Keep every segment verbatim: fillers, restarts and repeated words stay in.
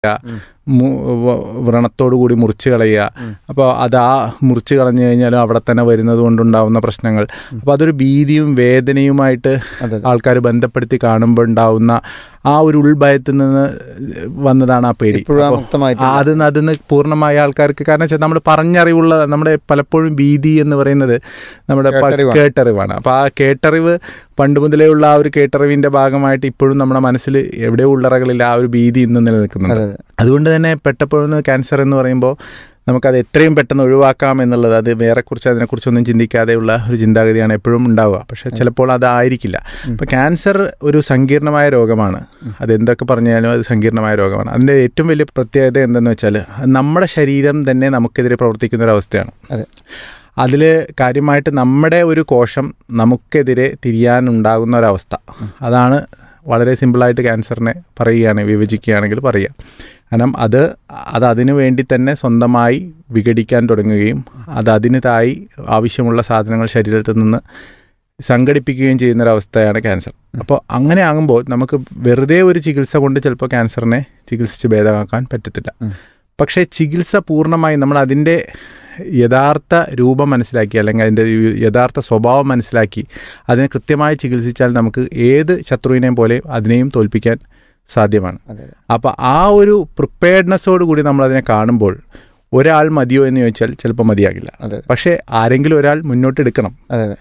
വ്രണത്തോടു കൂടി മുറിച്ച് കളയുക. അപ്പോൾ അത് ആ മുറിച്ച് കളഞ്ഞു കഴിഞ്ഞാലും അവിടെ തന്നെ വരുന്നത് കൊണ്ടുണ്ടാവുന്ന പ്രശ്നങ്ങൾ. അപ്പോൾ അതൊരു ഭീതിയും വേദനയുമായിട്ട് ആൾക്കാർ ബന്ധപ്പെടുത്തി കാണുമ്പോൾ ഉണ്ടാവുന്ന ആ ഒരു ഉൾഭയത്തിൽ നിന്ന് വന്നതാണ് ആ പേടി. അതിൽ നിന്ന് അതിൽ നിന്ന് പൂർണ്ണമായ ആൾക്കാർക്ക്, കാരണം വെച്ചാൽ നമ്മൾ പറഞ്ഞറിവുള്ള നമ്മുടെ പലപ്പോഴും ഭീതി എന്ന് പറയുന്നത് നമ്മുടെ കേട്ടറിവാണ്. അപ്പോൾ ആ കേട്ടറിവ് പണ്ട് മുതലേ ഉള്ള ആ ഒരു കേട്ടറിവിൻ്റെ ഭാഗമായിട്ട് ഇപ്പോഴും നമ്മുടെ മനസ്സിൽ എവിടെയോ ഉള്ളറകളിൽ ആ ഒരു ഭീതി ഇന്ന് നിലനിൽക്കുന്നുണ്ട്. അതുകൊണ്ട് തന്നെ പെട്ടപ്പോഴും ക്യാൻസർ എന്ന് പറയുമ്പോൾ നമുക്കത് എത്രയും പെട്ടെന്ന് ഒഴിവാക്കാം എന്നുള്ളത്, അത് വേറെക്കുറിച്ച് അതിനെക്കുറിച്ചൊന്നും ചിന്തിക്കാതെയുള്ള ഒരു ചിന്താഗതിയാണ് എപ്പോഴും ഉണ്ടാവുക. പക്ഷേ ചിലപ്പോൾ അതായിരിക്കില്ല. ഇപ്പോൾ ക്യാൻസർ ഒരു സങ്കീർണമായ രോഗമാണ്. അതെന്തൊക്കെ പറഞ്ഞാലും അത് സങ്കീർണമായ രോഗമാണ്. അതിൻ്റെ ഏറ്റവും വലിയ പ്രത്യേകത എന്തെന്ന് വെച്ചാൽ നമ്മുടെ ശരീരം തന്നെ നമുക്കെതിരെ പ്രവർത്തിക്കുന്ന ഒരു അവസ്ഥയാണ്. അതിൽ കാര്യമായിട്ട് നമ്മുടെ ഒരു കോശം നമുക്കെതിരെ തിരിയാനുണ്ടാകുന്ന ഒരവസ്ഥ, അതാണ് വളരെ സിമ്പിളായിട്ട് ക്യാൻസറിനെ പറയുകയാണ്, വിഭജിക്കുകയാണെങ്കിൽ പറയുക. കാരണം അത് അത് അതിനു വേണ്ടി തന്നെ സ്വന്തമായി വിഘടിക്കാൻ തുടങ്ങുകയും അത് അതിനതായി ആവശ്യമുള്ള സാധനങ്ങൾ ശരീരത്തിൽ നിന്ന് സംഘടിപ്പിക്കുകയും ചെയ്യുന്നൊരവസ്ഥയാണ് ക്യാൻസർ. അപ്പോൾ അങ്ങനെ ആകുമ്പോൾ നമുക്ക് വെറുതെ ഒരു ചികിത്സ കൊണ്ട് ചിലപ്പോൾ ക്യാൻസറിനെ ചികിത്സിച്ച് ഭേദമാക്കാൻ പറ്റത്തില്ല. പക്ഷേ ചികിത്സ പൂർണ്ണമായി നമ്മൾ അതിൻ്റെ യഥാർത്ഥ രൂപം മനസ്സിലാക്കി, അല്ലെങ്കിൽ അതിൻ്റെ യഥാർത്ഥ സ്വഭാവം മനസ്സിലാക്കി അതിനെ കൃത്യമായി ചികിത്സിച്ചാൽ നമുക്ക് ഏത് ശത്രുവിനെയും പോലെ അതിനെയും തോൽപ്പിക്കാൻ സാധ്യമാണ്. അപ്പോൾ ആ ഒരു പ്രിപ്പയർഡ്നെസ്സോട് കൂടി നമ്മളതിനെ കാണുമ്പോൾ ഒരാൾ മതിയോ എന്ന് ചോദിച്ചാൽ ചിലപ്പോൾ മതിയാകില്ല. പക്ഷേ ആരെങ്കിലും ഒരാൾ മുന്നോട്ട് എടുക്കണം.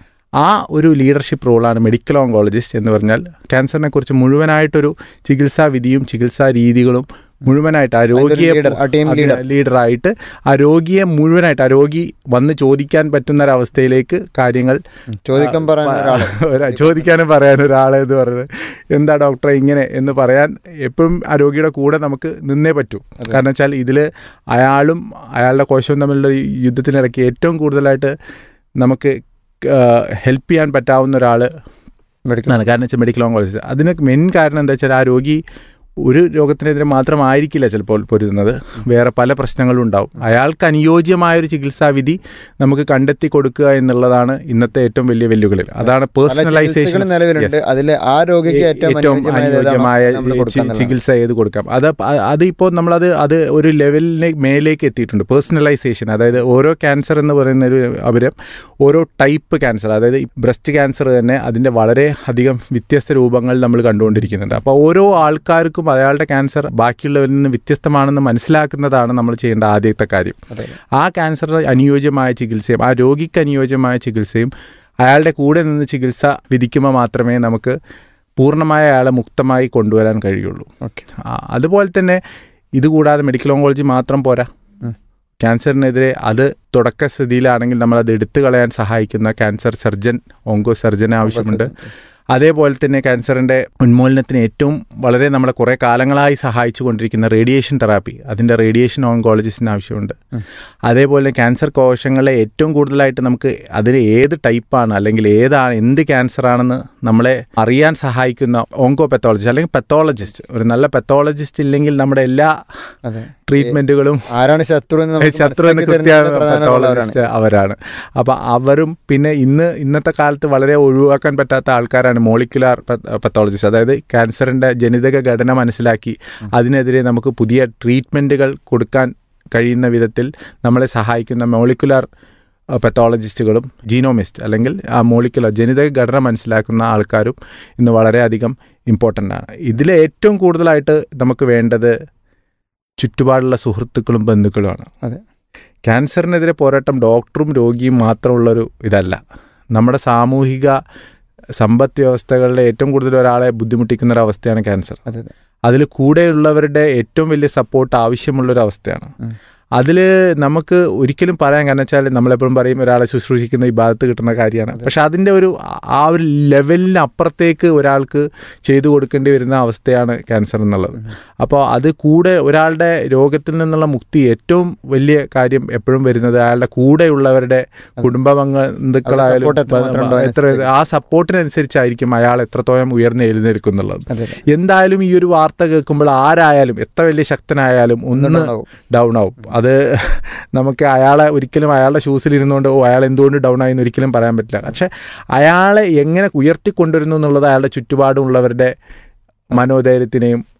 ആ ഒരു ലീഡർഷിപ്പ് റോളാണ് മെഡിക്കൽ ഓങ്കോളജിസ്റ്റ് എന്ന് പറഞ്ഞാൽ. ക്യാൻസറിനെ കുറിച്ച് മുഴുവനായിട്ടൊരു ചികിത്സാ വിധിയും ചികിത്സാ രീതികളും മുഴുവനായിട്ട് ആ രോഗിയെ ലീഡറായിട്ട് ആ രോഗിയെ മുഴുവനായിട്ട് ആ രോഗി വന്ന് ചോദിക്കാൻ പറ്റുന്ന ഒരവസ്ഥയിലേക്ക് കാര്യങ്ങൾ ചോദിക്കാൻ ചോദിക്കാനും പറയാൻ ഒരാളെന്ന് പറയുന്നത് എന്താ ഡോക്ടറെ ഇങ്ങനെ എന്ന് പറയാൻ എപ്പോഴും ആ രോഗിയുടെ കൂടെ നമുക്ക് നിന്നേ പറ്റൂ. കാരണം വെച്ചാൽ ഇതിൽ അയാളും അയാളുടെ കോശവും തമ്മിലുള്ള യുദ്ധത്തിനിടയ്ക്ക് ഏറ്റവും കൂടുതലായിട്ട് നമുക്ക് ഹെൽപ്പ് ചെയ്യാൻ പറ്റാവുന്ന ഒരാൾ മെഡിക്കലാണ്. കാരണം വെച്ചാൽ മെഡിക്കൽ ഓങ്കോളജിസ്റ്റ്. അതിന് മെയിൻ കാരണം എന്താ വെച്ചാൽ ആ രോഗി ഒരു രോഗത്തിനെതിരെ മാത്രമായിരിക്കില്ല ചിലപ്പോൾ പൊരുതുന്നത്, വേറെ പല പ്രശ്നങ്ങളും ഉണ്ടാവും. അയാൾക്ക് അനുയോജ്യമായൊരു ചികിത്സാവിധി നമുക്ക് കണ്ടെത്തി കൊടുക്കുക എന്നുള്ളതാണ് ഇന്നത്തെ ഏറ്റവും വലിയ വെല്ലുവിളി. അതാണ് പേഴ്സണലൈസേഷൻ. ഏറ്റവും അനുയോജ്യമായ ചികിത്സ ഏത് കൊടുക്കാം, അത് അതിപ്പോൾ നമ്മളത് അത് ഒരു ലെവലിന് മേലേക്ക് എത്തിയിട്ടുണ്ട്. പേഴ്സണലൈസേഷൻ, അതായത് ഓരോ ക്യാൻസർ എന്ന് പറയുന്ന ഒരു അവര് ഓരോ ടൈപ്പ് ക്യാൻസർ, അതായത് ബ്രസ്റ്റ് ക്യാൻസർ തന്നെ അതിൻ്റെ വളരെ അധികം വ്യത്യസ്ത രൂപങ്ങൾ നമ്മൾ കണ്ടുകൊണ്ടിരിക്കുന്നുണ്ട്. അപ്പോൾ ഓരോ ആൾക്കാർക്കും അയാളുടെ ക്യാൻസർ ബാക്കിയുള്ളവരിൽ നിന്ന് വ്യത്യസ്തമാണെന്ന് മനസ്സിലാക്കുന്നതാണ് നമ്മൾ ചെയ്യേണ്ട ആദ്യത്തെ കാര്യം. ആ ക്യാൻസറിന് അനുയോജ്യമായ ചികിത്സയും ആ രോഗിക്ക് അനുയോജ്യമായ ചികിത്സയും അയാളുടെ കൂടെ നിന്ന് ചികിത്സ വിധിക്കുമ്പോൾ മാത്രമേ നമുക്ക് പൂർണ്ണമായ അയാളെ മുക്തമായി കൊണ്ടുവരാൻ കഴിയുള്ളൂ. അതുപോലെ തന്നെ ഇതുകൂടാതെ മെഡിക്കൽ ഓങ്കോളജി മാത്രം പോരാ. ക്യാൻസറിനെതിരെ അത് തുടക്കസ്ഥിതിയിലാണെങ്കിൽ നമ്മളത് എടുത്തു കളയാൻ സഹായിക്കുന്ന ക്യാൻസർ സർജൻ, ഓങ്കോ സർജനെ ആവശ്യമുണ്ട്. അതേപോലെ തന്നെ ക്യാൻസറിൻ്റെ ഉന്മൂലനത്തിന് ഏറ്റവും വളരെ നമ്മളെ കുറേ കാലങ്ങളായി സഹായിച്ചു കൊണ്ടിരിക്കുന്ന റേഡിയേഷൻ തെറാപ്പി, അതിൻ്റെ റേഡിയേഷൻ ഓങ്കോളജിസ്റ്റിന് ആവശ്യമുണ്ട്. അതേപോലെ ക്യാൻസർ കോശങ്ങളെ ഏറ്റവും കൂടുതലായിട്ട് നമുക്ക് അതിന് ഏത് ടൈപ്പാണ് അല്ലെങ്കിൽ ഏതാണ് എന്ത് ക്യാൻസറാണെന്ന് നമ്മളെ അറിയാൻ സഹായിക്കുന്ന ഓങ്കോ പെത്തോളജിസ്റ്റ് അല്ലെങ്കിൽ പെത്തോളജിസ്റ്റ്. ഒരു നല്ല പെത്തോളജിസ്റ്റ് ഇല്ലെങ്കിൽ നമ്മുടെ എല്ലാ ട്രീറ്റ്മെൻറ്റുകളും ആരാണ് ശത്രു ശത്രു എന്ന് കൃത്യമാണ് പെത്തോളജിസ്റ്റ് അവരാണ്. അപ്പോൾ അവരും പിന്നെ ഇന്ന് ഇന്നത്തെ കാലത്ത് വളരെ ഒഴിവാക്കാൻ പറ്റാത്ത ആൾക്കാരാണ് മോളിക്കുലാർ പത്തോളജിസ്റ്റ്. അതായത് ക്യാൻസറിൻ്റെ ജനിതക ഘടന മനസ്സിലാക്കി അതിനെതിരെ നമുക്ക് പുതിയ ട്രീറ്റ്മെൻറ്റുകൾ കൊടുക്കാൻ കഴിയുന്ന വിധത്തിൽ നമ്മളെ സഹായിക്കുന്ന മോളിക്കുലാർ പത്തോളജിസ്റ്റുകളും ജീനോമിസ്റ്റ് അല്ലെങ്കിൽ ആ മോളിക്കുലർ ജനിതക ഘടന മനസ്സിലാക്കുന്ന ആൾക്കാരും ഇന്ന് വളരെയധികം ഇമ്പോർട്ടൻ്റ് ആണ്. ഇതിൽ ഏറ്റവും കൂടുതലായിട്ട് നമുക്ക് വേണ്ടത് ചുറ്റുപാടുള്ള സുഹൃത്തുക്കളും ബന്ധുക്കളുമാണ്. അതെ, ക്യാൻസറിനെതിരെ പോരാട്ടം ഡോക്ടറും രോഗിയും മാത്രമുള്ളൊരു ഇതല്ല. നമ്മുടെ സാമൂഹിക സമ്പദ് വ്യവസ്ഥകളിലെ ഏറ്റവും കൂടുതൽ ഒരാളെ ബുദ്ധിമുട്ടിക്കുന്ന ഒരു അവസ്ഥയാണ് ക്യാൻസർ. അതിൽ കൂടെയുള്ളവരുടെ ഏറ്റവും വലിയ സപ്പോർട്ട് ആവശ്യമുള്ളൊരവസ്ഥയാണ്. അതിൽ നമുക്ക് ഒരിക്കലും പറയാൻ, കാരണം വെച്ചാൽ നമ്മളെപ്പോഴും പറയും ഒരാളെ ശുശ്രൂഷിക്കുന്ന ഈ ഭാഗത്ത് കിട്ടുന്ന കാര്യമാണ്. പക്ഷെ അതിൻ്റെ ഒരു ആ ഒരു ലെവലിന് അപ്പുറത്തേക്ക് ഒരാൾക്ക് ചെയ്തു കൊടുക്കേണ്ടി വരുന്ന അവസ്ഥയാണ് ക്യാൻസർ എന്നുള്ളത്. അപ്പോൾ അത് കൂടെ ഒരാളുടെ രോഗത്തിൽ നിന്നുള്ള മുക്തി ഏറ്റവും വലിയ കാര്യം എപ്പോഴും വരുന്നത് അയാളുടെ കൂടെയുള്ളവരുടെ കുടുംബ ബന്ധുക്കളായാലും എത്ര ആ സപ്പോർട്ടിനനുസരിച്ചായിരിക്കും അയാൾ എത്രത്തോളം ഉയർന്ന് എഴുന്നേൽക്കുന്നുള്ളത്. എന്തായാലും ഈ ഒരു വാർത്ത കേൾക്കുമ്പോൾ ആരായാലും എത്ര വലിയ ശക്തനായാലും ഒന്ന് ഡൗൺ ആവും. അത് നമുക്ക് അയാളെ ഒരിക്കലും അയാളുടെ ഷൂസിലിരുന്നുകൊണ്ട് ഓ അയാൾ എന്തുകൊണ്ട് ഡൗൺ ആയി എന്ന് ഒരിക്കലും പറയാൻ പറ്റില്ല. പക്ഷെ അയാളെ എങ്ങനെ ഉയർത്തിക്കൊണ്ടുവരുന്നു എന്നുള്ളത് അയാളുടെ ചുറ്റുപാടുമുള്ളവരുടെ മനോധൈര്യത്തിനെയും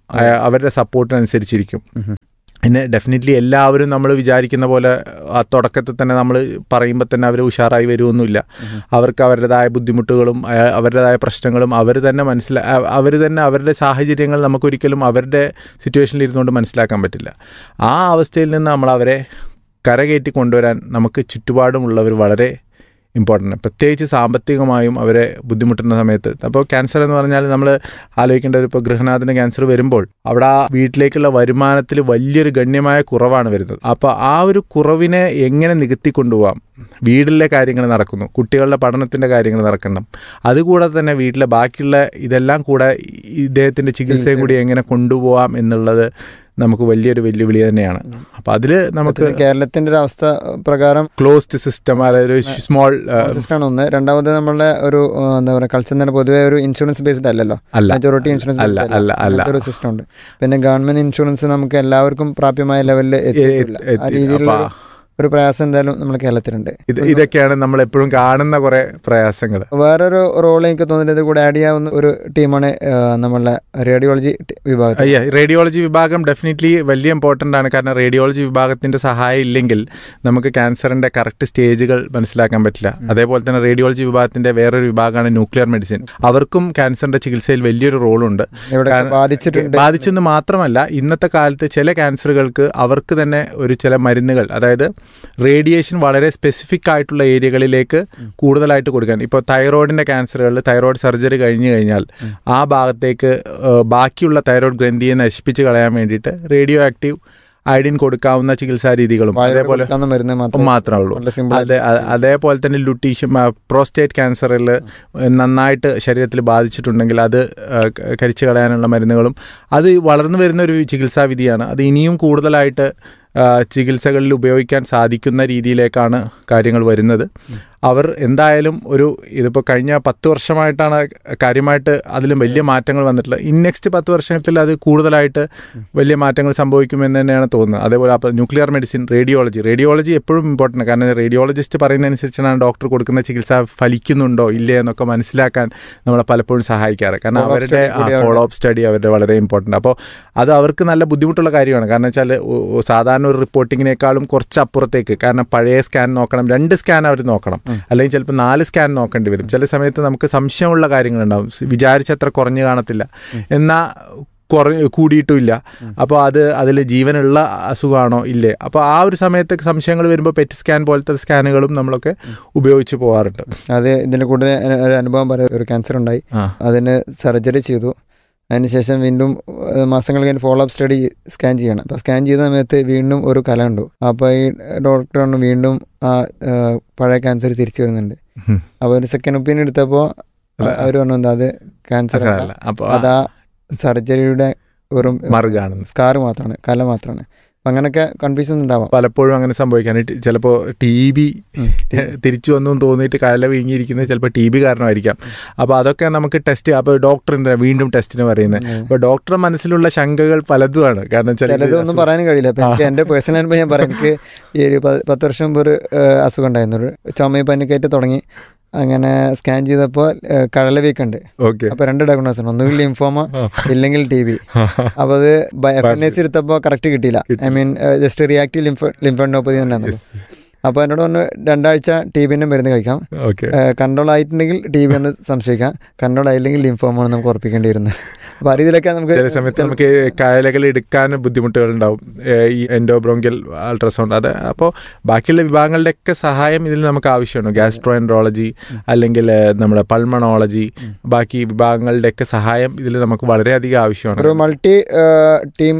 അവരുടെ സപ്പോർട്ടിനനുസരിച്ചിരിക്കും. പിന്നെ ഡെഫിനറ്റ്ലി എല്ലാവരും നമ്മൾ വിചാരിക്കുന്ന പോലെ ആ തുടക്കത്തിൽ തന്നെ നമ്മൾ പറയുമ്പോൾ തന്നെ അവർ ഉഷാറായി വരുമൊന്നുമില്ല. അവർക്ക് അവരുടേതായ ബുദ്ധിമുട്ടുകളും അവരുടേതായ പ്രശ്നങ്ങളും അവർ തന്നെ മനസ്സിലാ അവർ തന്നെ അവരുടെ സാഹചര്യങ്ങൾ നമുക്കൊരിക്കലും അവരുടെ സിറ്റുവേഷനിൽ ഇരുന്നുകൊണ്ട് മനസ്സിലാക്കാൻ പറ്റില്ല. ആ അവസ്ഥയിൽ നിന്ന് നമ്മൾ അവരെ കരകയറ്റി കൊണ്ടുവരാൻ നമുക്ക് ചുറ്റുപാടുമുള്ളവർ വളരെ ഇമ്പോർട്ടൻ്റ്, പ്രത്യേകിച്ച് സാമ്പത്തികമായും അവരെ ബുദ്ധിമുട്ടുന്ന സമയത്ത്. അപ്പോൾ ക്യാൻസർ എന്ന് പറഞ്ഞാൽ നമ്മൾ ആലോചിക്കേണ്ടത്, ഇപ്പോൾ ഗൃഹനാഥന് ക്യാൻസർ വരുമ്പോൾ അവിടെ ആ വീട്ടിലേക്കുള്ള വരുമാനത്തിൽ വലിയൊരു ഗണ്യമായ കുറവാണ് വരുന്നത്. അപ്പോൾ ആ ഒരു കുറവിനെ എങ്ങനെ നികത്തി കൊണ്ടുപോകാം? വീട്ടിലെ കാര്യങ്ങൾ നടക്കുന്നു, കുട്ടികളുടെ പഠനത്തിൻ്റെ കാര്യങ്ങൾ നടക്കണം, അതുകൂടാതെ തന്നെ വീട്ടിലെ ബാക്കിയുള്ള ഇതെല്ലാം കൂടെ ഇദ്ദേഹത്തിൻ്റെ ചികിത്സയും കൂടി എങ്ങനെ കൊണ്ടുപോകാം എന്നുള്ളത് നമുക്ക് വലിയൊരു വെല്ലുവിളി തന്നെയാണ്. അപ്പോൾ അതിൽ നമുക്ക് കേരളത്തിൻ്റെ ഒരു അവസ്ഥ പ്രകാരം ക്ലോസ്ഡ് സിസ്റ്റം, അതായത് ഒരു സ്മോൾ സിസ്റ്റമാണ് ഒന്ന്. രണ്ടാമത് നമ്മളുടെ ഒരു എന്താ പറയുക, കൾച്ചർ തന്നെ പൊതുവെ ഒരു ഇൻഷുറൻസ് ബേസ്ഡ് അല്ലല്ലോ, മെജോറിറ്റി ഇൻഷുറൻസ് അല്ല അല്ല അല്ല ഒരു സിസ്റ്റം ഉണ്ട്. പിന്നെ ഗവൺമെന്റ് ഇൻഷുറൻസ് നമുക്ക് എല്ലാവർക്കും പ്രാപ്യമായ ലെവലിൽ എത്തിയിട്ടില്ല. ആ രീതിയിലുള്ള ഒരു പ്രയാസം എന്തായാലും നമ്മുടെ കേരളത്തിലുണ്ട്. ഇത് ഇതൊക്കെയാണ് നമ്മൾ എപ്പോഴും കാണുന്ന കുറെ പ്രയാസങ്ങൾ. വേറൊരു റോൾ എനിക്ക് തോന്നുന്നത് കൂടെ ആഡ് ചെയ്യാവുന്ന ഒരു ടീമാണ് നമ്മളുടെ റേഡിയോളജി വിഭാഗം. റേഡിയോളജി വിഭാഗം ഡെഫിനറ്റ്ലി വലിയ ഇമ്പോർട്ടൻ്റ് ആണ്. കാരണം റേഡിയോളജി വിഭാഗത്തിന്റെ സഹായം ഇല്ലെങ്കിൽ നമുക്ക് ക്യാൻസറിന്റെ കറക്റ്റ് സ്റ്റേജുകൾ മനസ്സിലാക്കാൻ പറ്റില്ല. അതേപോലെ തന്നെ റേഡിയോളജി വിഭാഗത്തിന്റെ വേറൊരു വിഭാഗമാണ് ന്യൂക്ലിയർ മെഡിസിൻ. അവർക്കും ക്യാൻസറിന്റെ ചികിത്സയിൽ വലിയൊരു റോളുണ്ട്. ബാധിച്ചിട്ടുണ്ട് ബാധിച്ചെന്ന് മാത്രമല്ല, ഇന്നത്തെ കാലത്ത് ചില ക്യാൻസറുകൾക്ക് അവർക്ക് തന്നെ ഒരു ചില മരുന്നുകൾ, അതായത് റേഡിയേഷൻ വളരെ സ്പെസിഫിക് ആയിട്ടുള്ള ഏരിയകളിലേക്ക് കൂടുതലായിട്ട് കൊടുക്കാൻ. ഇപ്പോൾ തൈറോയിഡിൻ്റെ ക്യാൻസറുകളിൽ തൈറോയിഡ് സർജറി കഴിഞ്ഞു കഴിഞ്ഞാൽ ആ ഭാഗത്തേക്ക് ബാക്കിയുള്ള തൈറോയിഡ് ഗ്രന്ഥിയെ നശിപ്പിച്ച് കളയാൻ വേണ്ടിയിട്ട് റേഡിയോ ആക്റ്റീവ് അയഡിൻ കൊടുക്കാവുന്ന ചികിത്സാ രീതികളും അതേപോലെ മാത്രമേ ഉള്ളൂ. അതെ അതേപോലെ തന്നെ ലുട്ടീഷ്യം, പ്രോസ്റ്റേറ്റ് ക്യാൻസറിൽ നന്നായിട്ട് ശരീരത്തിൽ ബാധിച്ചിട്ടുണ്ടെങ്കിൽ അത് കരിച്ചു കളയാനുള്ള മരുന്നുകളും അത് വളർന്നു വരുന്ന ഒരു ചികിത്സാ വിധിയാണ്. അത് ഇനിയും കൂടുതലായിട്ട് ചികിത്സകളിൽ ഉപയോഗിക്കാൻ സാധിക്കുന്ന രീതിയിലേക്കാണ് കാര്യങ്ങൾ വരുന്നത്. അവർ എന്തായാലും ഒരു ഇതിപ്പോൾ കഴിഞ്ഞ പത്ത് വർഷമായിട്ടാണ് കാര്യമായിട്ട് അതിലും വലിയ മാറ്റങ്ങൾ വന്നിട്ടുള്ളത്. ഇൻ നെക്സ്റ്റ് പത്ത് വർഷത്തിൽ അത് കൂടുതലായിട്ട് വലിയ മാറ്റങ്ങൾ സംഭവിക്കുമെന്ന് തന്നെയാണ് തോന്നുന്നത്. അതേപോലെ അപ്പോൾ ന്യൂക്ലിയർ മെഡിസിൻ, റേഡിയോളജി റേഡിയോളജി എപ്പോഴും ഇമ്പോർട്ടൻ്റ്. കാരണം റേഡിയോളജിസ്റ്റ് പറയുന്നതനുസരിച്ചാണ് ഡോക്ടർ കൊടുക്കുന്ന ചികിത്സ ഫലിക്കുന്നുണ്ടോ ഇല്ലേ എന്നൊക്കെ മനസ്സിലാക്കാൻ നമ്മളെ പലപ്പോഴും സഹായിക്കാറ്. കാരണം അവരുടെ ഫോളോ അപ്പ് സ്റ്റഡി അവരുടെ വളരെ ഇമ്പോർട്ടൻ്റ്. അപ്പോൾ അത് അവർക്ക് നല്ല ബുദ്ധിമുട്ടുള്ള കാര്യമാണ്. കാരണം വെച്ചാൽ സാധാരണ ഒരു റിപ്പോർട്ടിങ്ങിനേക്കാളും കുറച്ച് അപ്പുറത്തേക്ക്, കാരണം പഴയ സ്കാൻ നോക്കണം, രണ്ട് സ്കാൻ അവർ നോക്കണം, അല്ലെങ്കിൽ ചിലപ്പോൾ നാല് സ്കാൻ നോക്കേണ്ടി വരും. ചില സമയത്ത് നമുക്ക് സംശയമുള്ള കാര്യങ്ങളുണ്ടാവും, വിചാരിച്ചത്ര കുറഞ്ഞു കാണത്തില്ല, എന്നാൽ കുറ കൂടിയിട്ടുമില്ല. അപ്പോൾ അത് അതിൽ ജീവനുള്ള അസുഖമാണോ ഇല്ലേ. അപ്പോൾ ആ ഒരു സമയത്ത് സംശയങ്ങൾ വരുമ്പോൾ പെറ്റ് സ്കാൻ പോലത്തെ സ്കാനുകളും നമ്മളൊക്കെ ഉപയോഗിച്ച് പോകാറുണ്ട്. അത് ഇതിൻ്റെ കൂടെ ഒരു അനുഭവം പറയാം. ഒരു ക്യാൻസർ ഉണ്ടായി, അതിന് സർജറി ചെയ്തു. അതിനുശേഷം വീണ്ടും മാസങ്ങൾ കഴിഞ്ഞ് ഫോളോ അപ്പ് സ്റ്റഡി സ്കാൻ ചെയ്യണം. അപ്പോൾ സ്കാൻ ചെയ്ത സമയത്ത് വീണ്ടും ഒരു കല ഉണ്ടു. അപ്പോൾ ഈ ഡോക്ടറാണ് വീണ്ടും ആ പഴയ ക്യാൻസർ തിരിച്ചു വരുന്നുണ്ട്. അപ്പോൾ ഒരു സെക്കൻഡ് ഒപ്പീനിയൻ എടുത്തപ്പോൾ അവർ പറഞ്ഞു എന്താ അത് ക്യാൻസർ അല്ല, അപ്പോൾ അതാ സർജറിയുടെ വെറും മറുകാണ്, സ്കാർ മാത്രമാണ്, കല മാത്രമാണ്. അങ്ങനെയൊക്കെ കൺഫ്യൂഷൻ ഉണ്ടാവാം. പലപ്പോഴും അങ്ങനെ സംഭവിക്കാനായിട്ട് ചിലപ്പോൾ ടി ബി തിരിച്ചു വന്നു തോന്നിയിട്ട് കല വീങ്ങിയിരിക്കുന്നത് ചിലപ്പോൾ ടി ബി കാരണമായിരിക്കാം. അപ്പോൾ അതൊക്കെ നമുക്ക് ടെസ്റ്റ്, അപ്പോൾ ഡോക്ടർ എന്താ വീണ്ടും ടെസ്റ്റിന് പറയുന്നത്. അപ്പോൾ ഡോക്ടറുടെ മനസ്സിലുള്ള ശങ്കകൾ പലതുമാണ്. കാരണം ചിലതൊന്നും പറയാനും കഴിയില്ല. അപ്പം എനിക്ക് എൻ്റെ പേഴ്സണൽ അനുഭവം ഞാൻ പറയാം. എനിക്ക് ഈ ഒരു പത്ത് വർഷം മുമ്പ് ഒരു അസുഖം ഉണ്ടായിരുന്നു, ഒരു ചുമയും പനിക്കായിട്ട് തുടങ്ങി. അങ്ങനെ സ്കാൻ ചെയ്തപ്പോൾ കഴല വീക്കുണ്ട്. അപ്പോൾ രണ്ട് ഡയഗ്നോസ് ആണ്, ഒന്നുകിൽ ലിംഫോമ ഇല്ലെങ്കിൽ ടി ബി. അപ്പോൾ അത് എഫ് എൻ എസ് എടുത്തപ്പോൾ കറക്റ്റ് കിട്ടിയില്ല. ഐ മീൻ ജസ്റ്റ് റിയാക്റ്റീവ് ലിംഫ ലിംഫോഡോപ്പതി തന്നെയാണ്. അപ്പോൾ എന്നോട് ഒന്ന് രണ്ടാഴ്ച ടി ബിൻ്റെ മരുന്ന് കഴിക്കാം, കൺട്രോൾ ആയിട്ടുണ്ടെങ്കിൽ ടി ബി ഒന്ന് സംശയിക്കാം, കൺട്രോൾ ആയില്ലെങ്കിൽ ലിംഫോമ നമുക്ക് ഉറപ്പിക്കേണ്ടി വരുന്നത്. അപ്പോൾ അതിലൊക്കെ നമുക്ക് ചില സമയത്ത് നമുക്ക് കയലകൾ എടുക്കാൻ ബുദ്ധിമുട്ടുകൾ ഉണ്ടാവും, ഈ എൻഡോബ്രോങ്കിയൽ അൾട്രാസൗണ്ട് അത്. അപ്പോൾ ബാക്കിയുള്ള വിഭാഗങ്ങളുടെയൊക്കെ സഹായം ഇതിൽ നമുക്ക് ആവശ്യമാണ്. ഗ്യാസ്ട്രോഎൻട്രോളജി അല്ലെങ്കിൽ നമ്മുടെ പൾമണോളജി, ബാക്കി വിഭാഗങ്ങളുടെയൊക്കെ സഹായം ഇതിൽ നമുക്ക് വളരെയധികം ആവശ്യമാണ്. ഒരു മൾട്ടി ടീം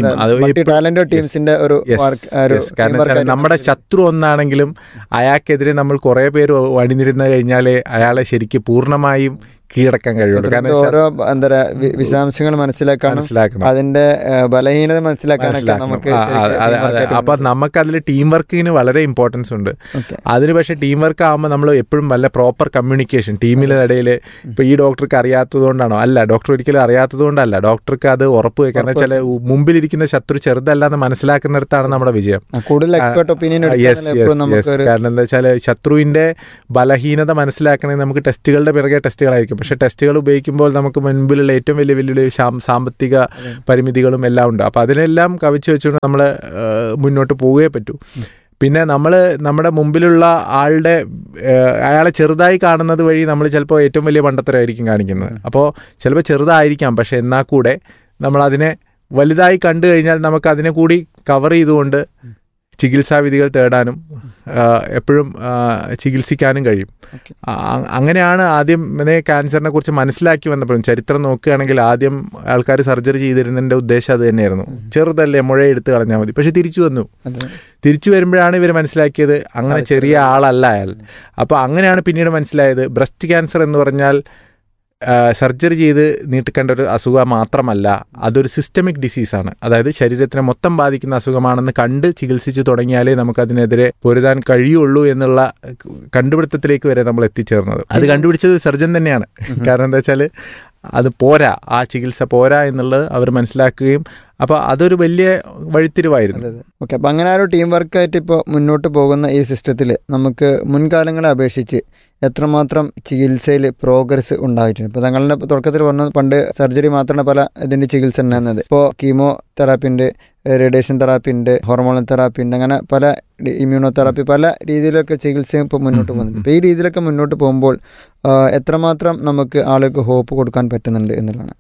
ടാലന്റഡ് ടീംസിന്റെ ഒരു കാരണം നമ്മുടെ ശത്രു ഒന്നാണെങ്കിലും അയാൾക്കെതിരെ നമ്മൾ കുറേ പേര് അണിനിരുന്ന് കഴിഞ്ഞാൽ അയാളെ ശരിക്കും പൂർണ്ണമായും കീഴടക്കാൻ കഴിയുള്ളൂ. കാരണം ഓരോ എന്താ പറയുക വിശദാംശങ്ങൾ മനസ്സിലാക്കാനും അതിന്റെ ബലഹീനത മനസ്സിലാക്കാനൊക്കെ നമുക്ക്. അപ്പൊ നമുക്ക് അതിൽ ടീം വർക്കിന് വളരെ ഇമ്പോർട്ടൻസ് ഉണ്ട്. അതിന് പക്ഷേ ടീം വർക്ക് ആകുമ്പോൾ നമ്മൾ എപ്പോഴും നല്ല പ്രോപ്പർ കമ്മ്യൂണിക്കേഷൻ ടീമിന്റെ ഇടയിൽ. ഇപ്പൊ ഈ ഡോക്ടർക്ക് അറിയാത്തത് കൊണ്ടാണോ? അല്ല, ഡോക്ടർ ഒരിക്കലും അറിയാത്തത് കൊണ്ടല്ല, ഡോക്ടർക്ക് അത് ഉറപ്പ് വെക്കാൻ. കാരണം ചില മുമ്പിലിരിക്കുന്ന ശത്രു ചെറുതല്ല എന്ന് മനസ്സിലാക്കുന്നിടത്താണ് നമ്മുടെ വിജയം. കൂടുതൽ എക്സ്പെർട്ട് ഒപ്പീനിയൻ. കാരണം എന്താ വെച്ചാൽ ശത്രുവിന്റെ ബലഹീനത മനസ്സിലാക്കണമെങ്കിൽ നമുക്ക് ടെസ്റ്റുകളുടെ പിറകെ ടെസ്റ്റുകളായിരിക്കും. പക്ഷേ ടെസ്റ്റുകൾ ഉപയോഗിക്കുമ്പോൾ നമുക്ക് മുൻപിലുള്ള ഏറ്റവും വലിയ വെല്ലുവിളി സാമ്പത്തിക പരിമിതികളും എല്ലാം ഉണ്ട്. അപ്പോൾ അതിനെല്ലാം കവിച്ച് വെച്ചുകൊണ്ട് നമ്മൾ മുന്നോട്ട് പോവുകയേ പറ്റൂ. പിന്നെ നമ്മൾ നമ്മുടെ മുമ്പിലുള്ള ആളുടെ അയാളെ ചെറുതായി കാണുന്നത് വഴി നമ്മൾ ചിലപ്പോൾ ഏറ്റവും വലിയ മണ്ടത്തരമായിരിക്കും കാണിക്കുന്നത്. അപ്പോൾ ചിലപ്പോൾ ചെറുതായിരിക്കാം, പക്ഷെ എന്നാൽ കൂടെ നമ്മളതിനെ വലുതായി കണ്ടു കഴിഞ്ഞാൽ നമുക്ക് അതിനെ കൂടി കവർ ചെയ്തുകൊണ്ട് ചികിത്സാവിധികൾ തേടാനും എപ്പോഴും ചികിത്സിക്കാനും കഴിയും. അങ്ങനെയാണ് ആദ്യം ക്യാൻസറിനെ കുറിച്ച് മനസ്സിലാക്കി വന്നപ്പോഴും ചരിത്രം നോക്കുകയാണെങ്കിൽ ആദ്യം ആൾക്കാർ സർജറി ചെയ്തിരുന്നതിൻ്റെ ഉദ്ദേശം അത് തന്നെയായിരുന്നു. ചെറുതല്ലേ, മുഴ എടുത്ത് കളഞ്ഞാൽ മതി. പക്ഷെ തിരിച്ചു വന്നു. തിരിച്ചു വരുമ്പോഴാണ് ഇവർ മനസ്സിലാക്കിയത് അങ്ങനെ ചെറിയ ആളല്ല അയാൾ. അപ്പോൾ അങ്ങനെയാണ് പിന്നീട് മനസ്സിലായത് ബ്രസ്റ്റ് ക്യാൻസർ എന്ന് പറഞ്ഞാൽ സർജറി ചെയ്ത് നീട്ടിക്കേണ്ട ഒരു അസുഖം മാത്രമല്ല, അതൊരു സിസ്റ്റമിക് ഡിസീസാണ്. അതായത് ശരീരത്തിനെ മൊത്തം ബാധിക്കുന്ന അസുഖമാണെന്ന് കണ്ട് ചികിത്സിച്ച് തുടങ്ങിയാലേ നമുക്കതിനെതിരെ പൊരുതാൻ കഴിയുള്ളൂ എന്നുള്ള കണ്ടുപിടുത്തത്തിലേക്ക് വരെ നമ്മൾ എത്തിച്ചേർന്നത്. അത് കണ്ടുപിടിച്ചത് സർജൻ തന്നെയാണ്. കാരണം എന്താ വെച്ചാൽ അത് പോരാ, ആ ചികിത്സ പോരാ എന്നുള്ളത് അവർ മനസ്സിലാക്കുകയും അപ്പോൾ അതൊരു വലിയ വഴിത്തിരിവായിരുന്നു. ഓക്കെ, അപ്പോൾ അങ്ങനെ ഒരു ടീം വർക്കായിട്ട് ഇപ്പോൾ മുന്നോട്ട് പോകുന്ന ഈ സിസ്റ്റത്തിൽ നമുക്ക് മുൻകാലങ്ങളെ അപേക്ഷിച്ച് എത്രമാത്രം ചികിത്സയിൽ പ്രോഗ്രസ് ഉണ്ടായിട്ടുണ്ട്? ഇപ്പോൾ തങ്ങളുടെ തുടക്കത്തിൽ പറഞ്ഞ പണ്ട് സർജറി മാത്രമാണ് പല ഇതിൻ്റെ ചികിത്സ ഉണ്ടായിരുന്നത്. ഇപ്പോൾ കീമോ തെറാപ്പി ഉണ്ട്, റേഡിയേഷൻ തെറാപ്പി ഉണ്ട്, ഹോർമോണൽ തെറാപ്പി ഉണ്ട്, അങ്ങനെ പല ഇമ്മ്യൂണോ തെറാപ്പി, പല രീതിയിലൊക്കെ ചികിത്സയും ഇപ്പോൾ മുന്നോട്ട് പോകുന്നുണ്ട്. ഇപ്പോൾ ഈ രീതിയിലൊക്കെ മുന്നോട്ട് പോകുമ്പോൾ എത്രമാത്രം നമുക്ക് ആളുകൾക്ക് ഹോപ്പ് കൊടുക്കാൻ പറ്റുന്നുണ്ട് എന്നുള്ളതാണ്.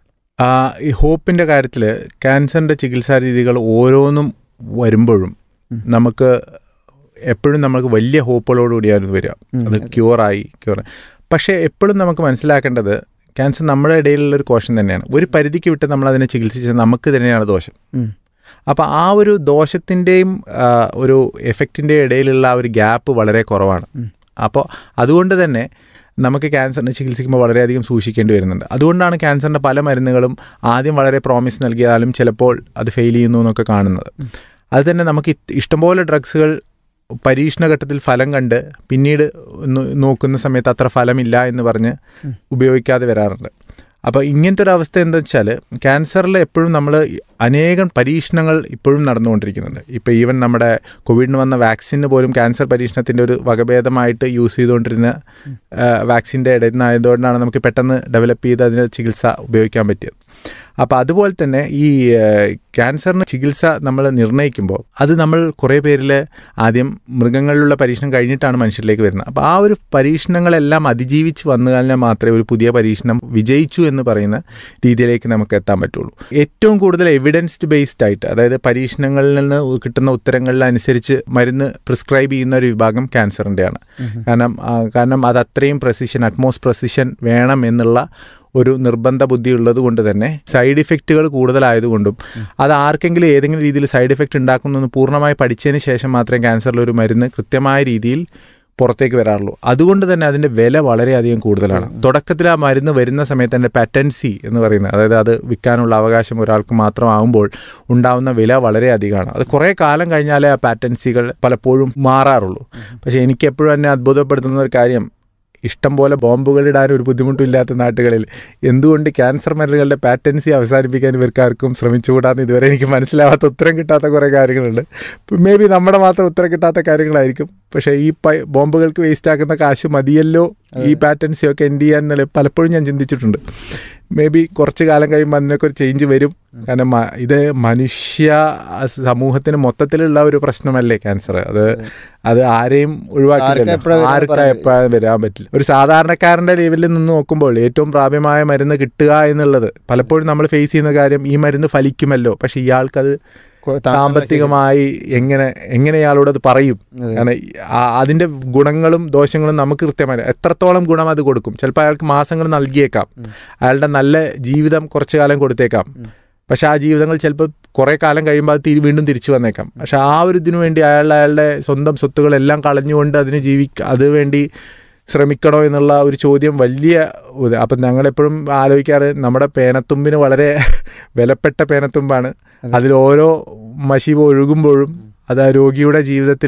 ഈ ഹോപ്പിൻ്റെ കാര്യത്തിൽ ക്യാൻസറിൻ്റെ ചികിത്സാ രീതികൾ ഓരോന്നും വരുമ്പോഴും നമുക്ക് എപ്പോഴും നമുക്ക് വലിയ ഹോപ്പുകളോടുകൂടിയായിരുന്നു വരിക. അത് ക്യൂറായി ക്യൂറായി പക്ഷേ എപ്പോഴും നമുക്ക് മനസ്സിലാക്കേണ്ടത് ക്യാൻസർ നമ്മുടെ ഇടയിലുള്ളൊരു കോശം തന്നെയാണ്. ഒരു പരിധിക്ക് വിട്ട് നമ്മളതിനെ ചികിത്സിച്ചത് നമുക്ക് തന്നെയാണ് ദോഷം. അപ്പോൾ ആ ഒരു ദോഷത്തിൻ്റെയും ഒരു എഫക്റ്റിൻ്റെയും ഇടയിലുള്ള ആ ഒരു ഗ്യാപ്പ് വളരെ കുറവാണ്. അപ്പോൾ അതുകൊണ്ട് തന്നെ നമുക്ക് ക്യാൻസറിനെ ചികിത്സിക്കുമ്പോൾ വളരെയധികം സൂക്ഷിക്കേണ്ടി വരുന്നുണ്ട്. അതുകൊണ്ടാണ് ക്യാൻസറിൻ്റെ പല മരുന്നുകളും ആദ്യം വളരെ പ്രോമിസ് നൽകിയാലും ചിലപ്പോൾ അത് ഫെയിൽ ചെയ്യുന്നു എന്നൊക്കെ കാണുന്നത്. അത് തന്നെ നമുക്ക് ഇഷ്ടംപോലെ ഡ്രഗ്സുകൾ പരീക്ഷണഘട്ടത്തിൽ ഫലം കണ്ട് പിന്നീട് നോക്കുന്ന സമയത്ത് അത്ര ഫലമില്ല എന്ന് പറഞ്ഞ് ഉപയോഗിക്കാതെ വരാറുണ്ട്. അപ്പോൾ ഇങ്ങനത്തെ ഒരു അവസ്ഥ എന്താ വെച്ചാൽ ക്യാൻസറിൽ എപ്പോഴും നമ്മൾ അനേകം പരീക്ഷണങ്ങൾ ഇപ്പോഴും നടന്നുകൊണ്ടിരിക്കുന്നുണ്ട്. ഇപ്പോൾ ഈവൻ നമ്മുടെ കോവിഡിന് വന്ന വാക്സിന് പോലും ക്യാൻസർ പരീക്ഷണത്തിൻ്റെ ഒരു വകഭേദമായിട്ട് യൂസ് ചെയ്തുകൊണ്ടിരുന്ന വാക്സിൻ്റെ ഇടയിൽ നിന്നായതുകൊണ്ടാണ് നമുക്ക് പെട്ടെന്ന് ഡെവലപ്പ് ചെയ്ത് അതിന് ചികിത്സ ഉപയോഗിക്കാൻ പറ്റിയത്. അപ്പോൾ അതുപോലെ തന്നെ ഈ ക്യാൻസറിന് ചികിത്സ നമ്മൾ നിർണ്ണയിക്കുമ്പോൾ അത് നമ്മൾ കുറേ പേരിൽ ആദ്യം മൃഗങ്ങളിലുള്ള പരീക്ഷണം കഴിഞ്ഞിട്ടാണ് മനുഷ്യരിലേക്ക് വരുന്നത്. അപ്പോൾ ആ ഒരു പരീക്ഷണങ്ങളെല്ലാം അതിജീവിച്ച് വന്നു കഴിഞ്ഞാൽ മാത്രമേ ഒരു പുതിയ പരീക്ഷണം വിജയിച്ചു എന്ന് പറയുന്ന രീതിയിലേക്ക് നമുക്ക് എത്താൻ പറ്റുള്ളൂ. ഏറ്റവും കൂടുതൽ എവിഡൻസ്ഡ് ബേസ്ഡ് ആയിട്ട്, അതായത് പരീക്ഷണങ്ങളിൽ നിന്ന് കിട്ടുന്ന ഉത്തരങ്ങളിലനുസരിച്ച് മരുന്ന് പ്രിസ്ക്രൈബ് ചെയ്യുന്ന ഒരു വിഭാഗം ക്യാൻസറിൻ്റെയാണ്. കാരണം കാരണം അത് അത്രയും പ്രസിഷൻ, അറ്റ്മോസ്റ്റ് പ്രസിഷൻ വേണം എന്നുള്ള ഒരു നിർബന്ധ ബുദ്ധി ഉള്ളത് കൊണ്ട് തന്നെ സൈഡ് ഇഫക്റ്റുകൾ കൂടുതലായതുകൊണ്ടും അത് ആർക്കെങ്കിലും ഏതെങ്കിലും രീതിയിൽ സൈഡ് ഇഫക്റ്റ് ഉണ്ടാക്കുന്നതെന്ന് പൂർണ്ണമായി പഠിച്ചതിന് ശേഷം മാത്രമേ ക്യാൻസറിലൊരു മരുന്ന് കൃത്യമായ രീതിയിൽ പുറത്തേക്ക് വരാറുള്ളൂ. അതുകൊണ്ട് തന്നെ അതിൻ്റെ വില വളരെയധികം കൂടുതലാണ്. തുടക്കത്തിൽ ആ മരുന്ന് വരുന്ന സമയത്ത് അതിൻ്റെ പാറ്റൻസി എന്ന് പറയുന്നത്, അതായത് അത് വിൽക്കാനുള്ള അവകാശം ഒരാൾക്ക് മാത്രമാകുമ്പോൾ ഉണ്ടാവുന്ന വില വളരെ അധികമാണ്. അത് കുറേ കാലം കഴിഞ്ഞാലേ ആ പാറ്റൻസികൾ പലപ്പോഴും മാറാറുള്ളൂ. പക്ഷേ എനിക്ക് എപ്പോഴും എന്നെ അത്ഭുതപ്പെടുത്തുന്ന ഒരു കാര്യം, ഇഷ്ടം പോലെ ബോംബുകളിടാൻ ഒരു ബുദ്ധിമുട്ടില്ലാത്ത നാട്ടുകളിൽ എന്തുകൊണ്ട് ക്യാൻസർ മരുന്നുകളുടെ പാറ്റൻസി അവസാനിപ്പിക്കാൻ ഇവർക്കാർക്കും ശ്രമിച്ചുകൂടാന്ന് ഇതുവരെ എനിക്ക് മനസ്സിലാവാത്ത, ഉത്തരം കിട്ടാത്ത കുറേ കാര്യങ്ങളുണ്ട്. മേ ബി നമ്മുടെ മാത്രം ഉത്തരം കിട്ടാത്ത കാര്യങ്ങളായിരിക്കും. പക്ഷേ ഈ ബോംബുകൾക്ക് വേസ്റ്റ് ആക്കുന്ന കാശ് മതിയല്ലോ ഈ പാറ്റൻസിയൊക്കെ എൻഡ് ചെയ്യാൻ എന്നുള്ള പലപ്പോഴും ഞാൻ ചിന്തിച്ചിട്ടുണ്ട്. മേ ബി കുറച്ച് കാലം കഴിയുമ്പോൾ അതിനൊക്കെ ഒരു ചേഞ്ച് വരും. കാരണം ഇത് മനുഷ്യ സമൂഹത്തിന് മൊത്തത്തിലുള്ള ഒരു പ്രശ്നമല്ലേ ക്യാൻസർ. അത് അത് ആരെയും ഒഴിവാക്കില്ല, ആർക്കാ എപ്പോഴും വരാൻ പറ്റില്ല. ഒരു സാധാരണക്കാരൻ്റെ ലെവലിൽ നിന്ന് നോക്കുമ്പോൾ ഏറ്റവും പ്രാപ്യമായ മരുന്ന് കിട്ടുക എന്നുള്ളത് പലപ്പോഴും നമ്മൾ ഫേസ് ചെയ്യുന്ന കാര്യം, ഈ മരുന്ന് ഫലിക്കുമല്ലോ, പക്ഷെ ഇയാൾക്കത് സാമ്പത്തികമായി എങ്ങനെ എങ്ങനെ ഇയാളോട് അത് പറയും? കാരണം അതിൻ്റെ ഗുണങ്ങളും ദോഷങ്ങളും നമുക്ക് കൃത്യമായി എത്രത്തോളം ഗുണം അത് കൊടുക്കും. ചിലപ്പോൾ അയാൾക്ക് മാസങ്ങൾ നൽകിയേക്കാം, അയാളുടെ നല്ല ജീവിതം കുറച്ചു കാലം കൊടുത്തേക്കാം, പക്ഷെ ആ ജീവിതങ്ങൾ ചിലപ്പോൾ കുറേ കാലം കഴിയുമ്പോൾ അത് വീണ്ടും തിരിച്ചു വന്നേക്കാം. പക്ഷെ ആ ഒരു ഇതിനു വേണ്ടി അയാൾ അയാളുടെ സ്വന്തം സ്വത്തുകളെല്ലാം കളഞ്ഞുകൊണ്ട് അതിന് ജീവിക്ക അത് വേണ്ടി ശ്രമിക്കണോ എന്നുള്ള ഒരു ചോദ്യം വലിയ. അപ്പം ഞങ്ങളെപ്പോഴും ആലോചിക്കാറ്, നമ്മുടെ പേനത്തുമ്പിന് വളരെ വിലപ്പെട്ട പേനത്തുമ്പാണ്. അതിൽ ഓരോ മഷി ഒഴുകുമ്പോഴും അത് ആ രോഗിയുടെ ജീവിതത്തിൽ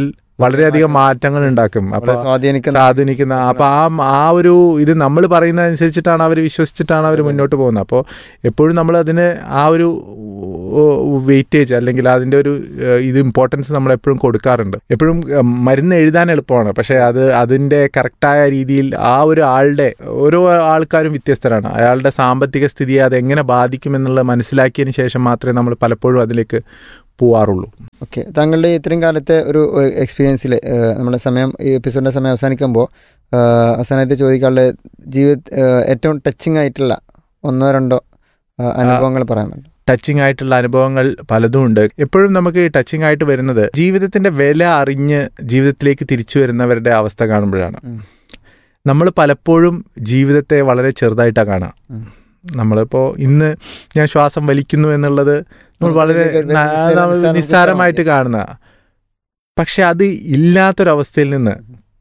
വളരെയധികം മാറ്റങ്ങൾ ഉണ്ടാക്കും. അപ്പൊ സ്വാധീനിക്കുന്ന അപ്പൊ ആ ആ ഒരു ഇത് നമ്മൾ പറയുന്നതനുസരിച്ചിട്ടാണ് അവർ വിശ്വസിച്ചിട്ടാണ് അവർ മുന്നോട്ട് പോകുന്നത്. അപ്പോൾ എപ്പോഴും നമ്മൾ അതിന് ആ ഒരു വെയിറ്റേജ് അല്ലെങ്കിൽ അതിൻ്റെ ഒരു ഇത് ഇമ്പോർട്ടൻസ് നമ്മൾ എപ്പോഴും കൊടുക്കാറുണ്ട്. എപ്പോഴും മരുന്ന് എഴുതാൻ എളുപ്പമാണ്, പക്ഷേ അത് അതിൻ്റെ കറക്റ്റായ രീതിയിൽ ആ ഒരു ആളുടെ ഓരോ ആൾക്കാരും വ്യത്യസ്തരാണ്. അയാളുടെ സാമ്പത്തിക സ്ഥിതിയെ അതെങ്ങനെ ബാധിക്കുമെന്നുള്ളത് മനസ്സിലാക്കിയതിന് ശേഷം മാത്രമേ നമ്മൾ പലപ്പോഴും അതിലേക്ക് പോവാറുള്ളൂ. ഓക്കെ, താങ്കളുടെ ഇത്രയും കാലത്തെ ഒരു എക്സ്പീരിയൻസിൽ നമ്മുടെ സമയം ഈ എപ്പിസോഡിൻ്റെ സമയം അവസാനിക്കുമ്പോൾ അവസാനമായിട്ട് ചോദിക്കാനുള്ള ജീവിത ഏറ്റവും ടച്ചിങ് ആയിട്ടുള്ള ഒന്നോ രണ്ടോ അനുഭവങ്ങൾ പറയാൻ പറ്റും? ടച്ചിങ് ആയിട്ടുള്ള അനുഭവങ്ങൾ പലതും ഉണ്ട്. എപ്പോഴും നമുക്ക് ടച്ചിങ് ആയിട്ട് വരുന്നത് ജീവിതത്തിന്റെ വില അറിഞ്ഞ് ജീവിതത്തിലേക്ക് തിരിച്ചു വരുന്നവരുടെ അവസ്ഥ കാണുമ്പോഴാണ്. നമ്മൾ പലപ്പോഴും ജീവിതത്തെ വളരെ ചെറുതായിട്ടാണ് കാണുക. നമ്മളിപ്പോൾ ഇന്ന് ഞാൻ ശ്വാസം വലിക്കുന്നു എന്നുള്ളത് നമ്മൾ വളരെ നിസ്സാരമായിട്ട് കാണുന്ന, പക്ഷെ അത് ഇല്ലാത്തൊരവസ്ഥയിൽ നിന്ന്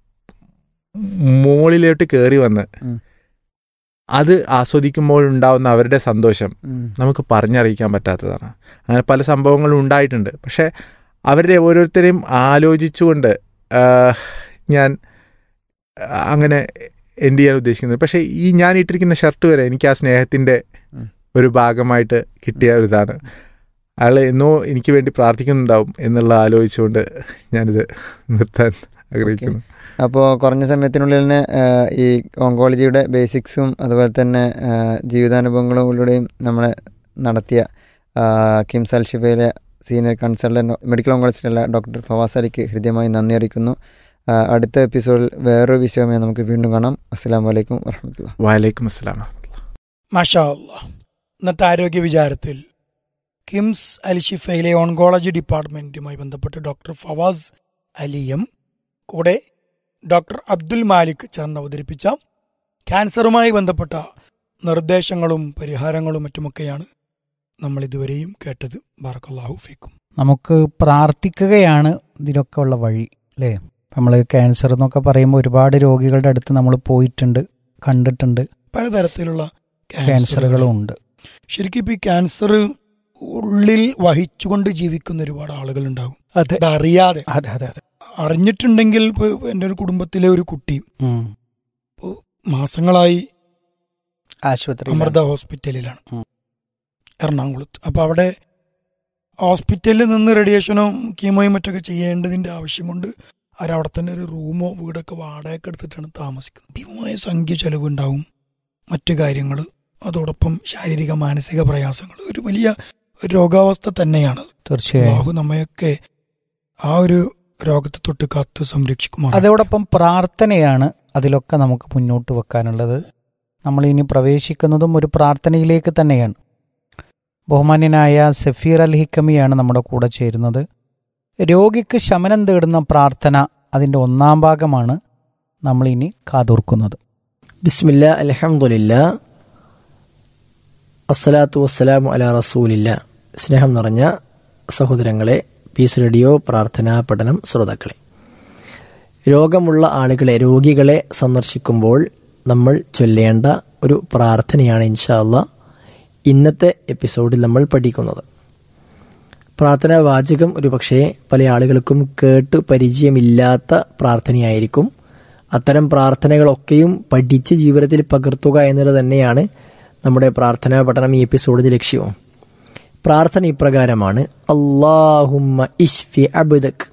മുകളിലോട്ട് കയറി വന്ന് അത് ആസ്വദിക്കുമ്പോൾ ഉണ്ടാവുന്ന അവരുടെ സന്തോഷം നമുക്ക് പറഞ്ഞറിയിക്കാൻ പറ്റാത്തതാണ്. അങ്ങനെ പല സംഭവങ്ങളും ഉണ്ടായിട്ടുണ്ട്. പക്ഷെ അവരുടെ ഓരോരുത്തരെയും ആലോചിച്ചുകൊണ്ട് ഞാൻ അങ്ങനെ എൻഡ് ചെയ്യാൻ ഉദ്ദേശിക്കുന്നത്. പക്ഷേ ഈ ഞാൻ ഇട്ടിരിക്കുന്ന ഷർട്ട് വരെ എനിക്ക് ആ സ്നേഹത്തിൻ്റെ ഒരു ഭാഗമായിട്ട് കിട്ടിയ ഒരു ഇതാണ്. അയാൾ എന്നോ എനിക്ക് വേണ്ടി പ്രാർത്ഥിക്കുന്നുണ്ടാവും എന്നുള്ള ആലോചിച്ചുകൊണ്ട് ഞാനിത് നിർത്താൻ ആഗ്രഹിക്കുന്നു. അപ്പോൾ കുറഞ്ഞ സമയത്തിനുള്ളിൽ തന്നെ ഈ ഓങ്കോളജിയുടെ ബേസിക്സും അതുപോലെ തന്നെ ജീവിതാനുഭവങ്ങളിലൂടെയും നമ്മൾ നടത്തിയ കിംസ് അൽ ഷിഫയിലെ senior consultant medical ഓങ്കോളജിസ്റ്റുള്ള doctor Fawaz അലിക്ക് ഹൃദ്യമായി നന്ദി അറിയിക്കുന്നു. അടുത്ത എപ്പിസോഡിൽ വേറൊരു വിഷയമായി നമുക്ക് വീണ്ടും കാണാം. അസ്സലാമു അലൈക്കും വറഹ്മത്തുള്ളാഹി. വഅലൈക്കും അസ്സലാം. മാഷാ അല്ലാഹ്. ഇന്നത്തെ ആരോഗ്യ വിചാരത്തിൽ കിംസ് അൽ ഷിഫയിലെ ഓൺകോളജി ഡിപ്പാർട്ട്മെൻറ്റുമായി ബന്ധപ്പെട്ട് ഡോക്ടർ ഫവാസ് അലിയും കൂടെ ഡോക്ടർ അബ്ദുൽ മാലിക് ചേർന്ന് അവതരിപ്പിച്ച ക്യാൻസറുമായി ബന്ധപ്പെട്ട നിർദ്ദേശങ്ങളും പരിഹാരങ്ങളും മറ്റുമൊക്കെയാണ് നമ്മൾ ഇതുവരെയും കേട്ടത്. ബാറക്കല്ലാഹു ഫീക്കും. നമുക്ക് പ്രാർത്ഥിക്കുകയാണ് ഇതിനൊക്കെ ഉള്ള വഴി അല്ലേ? നമ്മൾ ക്യാൻസർ എന്നൊക്കെ പറയുമ്പോൾ ഒരുപാട് രോഗികളുടെ അടുത്ത് നമ്മൾ പോയിട്ടുണ്ട്, കണ്ടിട്ടുണ്ട്. പലതരത്തിലുള്ള ക്യാൻസറുകളും ഉണ്ട്. ശരിക്കും ഇപ്പം ഈ ക്യാൻസർ ഉള്ളിൽ വഹിച്ചുകൊണ്ട് ജീവിക്കുന്ന ഒരുപാട് ആളുകൾ ഉണ്ടാകും, അതെ, അറിയാതെ. അതെ അതെ അതെ അറിഞ്ഞിട്ടുണ്ടെങ്കിൽ ഇപ്പോൾ എൻ്റെ ഒരു കുടുംബത്തിലെ ഒരു കുട്ടി ഇപ്പോൾ മാസങ്ങളായി ആശുപത്രി അമൃത ഹോസ്പിറ്റലിലാണ് എറണാകുളത്ത്. അപ്പോൾ അവിടെ ഹോസ്പിറ്റലിൽ നിന്ന് റേഡിയേഷനോ കീമോയും മറ്റൊക്കെ ചെയ്യേണ്ടതിൻ്റെ ആവശ്യം കൊണ്ട് അവരവിടെ തന്നെ ഒരു റൂമോ വീടൊക്കെ വാടകയ്ക്ക് എടുത്തിട്ടാണ് താമസിക്കുന്നത്. ഭീമമായ സംഖ്യ ചെലവുണ്ടാവും, മറ്റു കാര്യങ്ങൾ, അതോടൊപ്പം ശാരീരിക മാനസിക പ്രയാസങ്ങൾ, ഒരു വലിയ രോഗാവസ്ഥ തന്നെയാണ്. തീർച്ചയായും നമ്മയൊക്കെ ആ ഒരു രോഗത്തെ തൊട്ട് കാത്ത് സംരക്ഷിക്കുമാർ. അതോടൊപ്പം പ്രാർത്ഥനയാണ് അതിലൊക്കെ നമുക്ക് മുന്നോട്ട് വെക്കാനുള്ളത്. നമ്മളിനി പ്രവേശിക്കുന്നതും ഒരു പ്രാർത്ഥനയിലേക്ക് തന്നെയാണ്. ബഹുമാന്യനായ സഫീർ അൽ ഹിക്കമിയാണ് നമ്മുടെ കൂടെ ചേരുന്നത്. രോഗിക്ക് ശമനം തേടുന്ന പ്രാർത്ഥന, അതിൻ്റെ ഒന്നാം ഭാഗമാണ് നമ്മളിനി കാതോർക്കുന്നത്. ബിസ്മില്ലാ അൽഹംദുലില്ലാ അസ്സലാത്തു വസ്സലാമു അലാ റസൂലില്ലാ. സ്നേഹം നിറഞ്ഞ സഹോദരങ്ങളെ, പീസ് റേഡിയോ പ്രാർത്ഥനാ പഠനം ശ്രോതാക്കളെ, രോഗമുള്ള ആളുകളെ, രോഗികളെ സന്ദർശിക്കുമ്പോൾ നമ്മൾ ചൊല്ലേണ്ട ഒരു പ്രാർത്ഥനയാണ് ഇൻഷാ അല്ലാഹ് ഇന്നത്തെ എപ്പിസോഡിൽ നമ്മൾ പഠിക്കുന്നത്. പ്രാർത്ഥനാ വാചകം ഒരു പക്ഷേ പല ആളുകൾക്കും കേട്ട് പരിചയമില്ലാത്ത പ്രാർത്ഥനയായിരിക്കും. അത്തരം പ്രാർത്ഥനകളൊക്കെയും പഠിച്ച് ജീവിതത്തിൽ പകർത്തുക എന്നുള്ളത് തന്നെയാണ് നമ്മുടെ പ്രാർത്ഥനാ പഠനം ഈ എപ്പിസോഡിന്റെ ലക്ഷ്യവും. പ്രാർത്ഥന ഇപ്രകാരമാണ്: അല്ലാഹുമ്മ ഇശ്ഫി അബ്ദക്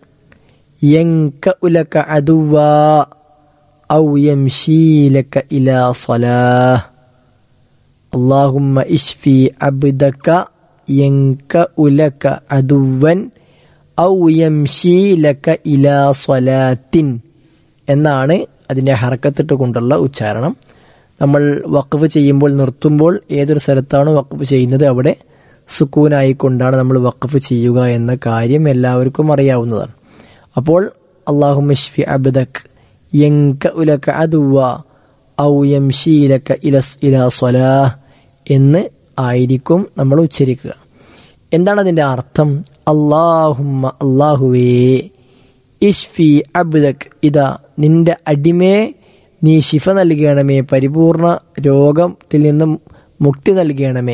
യൻകഉ ലക അദുവാ ഔ യംശീ ലക ഇലാ സ്വലാഹ്. അല്ലാഹുമ്മ ഇശ്ഫി അബ്ദക യൻകഉ ലക അദുവൻ ഔ യംശീ ലക ഇലാ സ്വലാത്തിൻ എന്നാണ് അതിൻ്റെ ഹറക്കത്തിട്ട് കൊണ്ടുള്ള ഉച്ചാരണം. നമ്മൾ വഖഫ് ചെയ്യുമ്പോൾ, നിർത്തുമ്പോൾ ഏതൊരു സ്ഥലത്താണോ വഖഫ് ചെയ്യുന്നത് അവിടെ സുക്കൂനായിക്കൊണ്ടാണ് നമ്മൾ വഖഫ് ചെയ്യുക എന്ന കാര്യം എല്ലാവർക്കും അറിയാവുന്നതാണ്. അപ്പോൾ അല്ലാഹുമ്മ ഇശ്ഫി അബ്ദക് യൻകഉ ലക അദുവാ ഔ യംശീ ലക ഇലാ സ്വലാഹ് എന്ന് ആയിരിക്കും നമ്മൾ ഉച്ചരിക്കുക. എന്താണ് അതിൻ്റെ അർത്ഥം? അല്ലാഹുമ്മ, അല്ലാഹുവേ, ഇശ്ഫി അബ്ദക്, ഇതാ നിന്റെ അടിമയെ നീ ശിഫ നൽകണമേ, പരിപൂർണ രോഗത്തിൽ നിന്നും മുക്തി നൽകണമേ.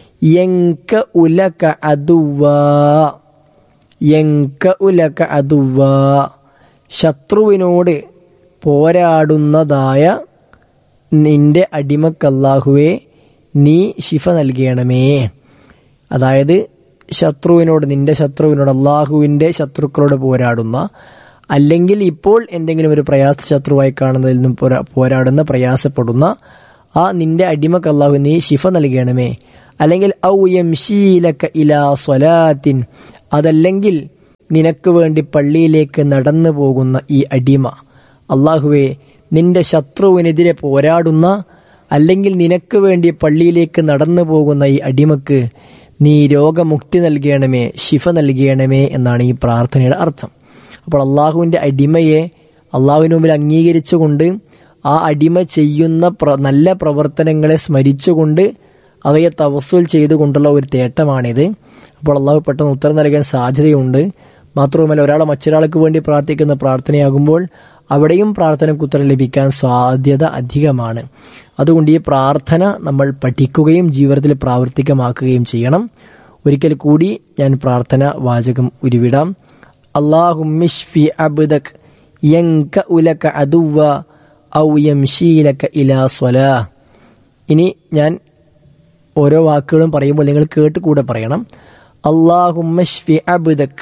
യൻകഉ ലക അദുവാ, യൻകഉ ലക അദുവാ, ശത്രുവിനോട് പോരാടുന്നതായ നിന്റെ അടിമക്കല്ലാഹുവേ നീ ശിഫ നൽകണമേ. അതായത് ശത്രുവിനോട്, നിന്റെ ശത്രുവിനോട്, അള്ളാഹുവിൻ്റെ ശത്രുക്കളോട് പോരാടുന്ന, അല്ലെങ്കിൽ ഇപ്പോൾ എന്തെങ്കിലും ഒരു പ്രയാസ ശത്രുവായി കാണുന്നതിൽ നിന്നും പോരാ പോരാടുന്ന പ്രയാസപ്പെടുന്ന ആ നിന്റെ അടിമക്ക് അല്ലാഹു നീ ശിഫ നൽകണമേ. അല്ലെങ്കിൽ ഔ യംശീലക ഇലാ സ്വലാത്തിൻ, അതല്ലെങ്കിൽ നിനക്ക് വേണ്ടി പള്ളിയിലേക്ക് നടന്നു പോകുന്ന ഈ അടിമ, അള്ളാഹുവേ നിന്റെ ശത്രുവിനെതിരെ പോരാടുന്ന, അല്ലെങ്കിൽ നിനക്ക് വേണ്ടി പള്ളിയിലേക്ക് നടന്നു പോകുന്ന ഈ അടിമക്ക് നീ രോഗമുക്തി നൽകണമേ, ശിഫ നൽകണമേ എന്നാണ് ഈ പ്രാർത്ഥനയുടെ അർത്ഥം. അപ്പോൾ അള്ളാഹുവിൻ്റെ അടിമയെ അള്ളാഹുവിന് മുമ്പിൽ അംഗീകരിച്ചുകൊണ്ട് ആ അടിമ ചെയ്യുന്ന പ്ര നല്ല പ്രവർത്തനങ്ങളെ സ്മരിച്ചുകൊണ്ട് അവയെ തവസ്സുൽ ചെയ്തുകൊണ്ടുള്ള ഒരു തേട്ടമാണിത്. അപ്പോൾ അള്ളാഹു പെട്ടെന്ന് ഉത്തരം നൽകാൻ സാധ്യതയുണ്ട്. മാത്രവുമല്ല, ഒരാളെ മറ്റൊരാൾക്ക് വേണ്ടി പ്രാർത്ഥിക്കുന്ന പ്രാർത്ഥനയാകുമ്പോൾ അവിടെയും പ്രാർത്ഥനയ്ക്ക് ഉത്തരം ലഭിക്കാൻ സാധ്യത അധികമാണ്. അതുകൊണ്ട് ഈ പ്രാർത്ഥന നമ്മൾ പഠിക്കുകയും ജീവിതത്തിൽ പ്രാവർത്തികമാക്കുകയും ചെയ്യണം. ഒരിക്കൽ കൂടി ഞാൻ പ്രാർത്ഥന വാചകം ഉരുവിടാം. അല്ലാഹുമ്മിശ്ഫി അബ്ദക യൻകഉലക അദുവ ഔ യംശീലക ഇലാ സ്വലാഹ്. ഇനി ഞാൻ ഓരോ വാക്കുകളും പറയുമ്പോൾ നിങ്ങൾ കേട്ട് കൂടെ പറയണം. അല്ലാഹുമ്മിശ്ഫി അബ്ദക